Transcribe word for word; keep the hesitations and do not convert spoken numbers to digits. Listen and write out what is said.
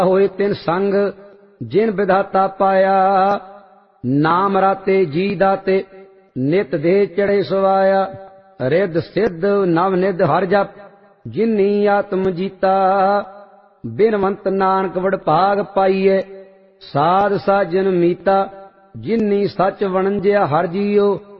होए तिन संग जिन विधाता पाया। नाम राते जी दाते नित दे चढ़े सवाया। रिद सिद्ध नवनिध हर जप जिन्नी आत्म जीता। बिनवंत नानक वडभाग पाइए साध साजन मीता। जिन्नी सच वणंजिया हर जीओ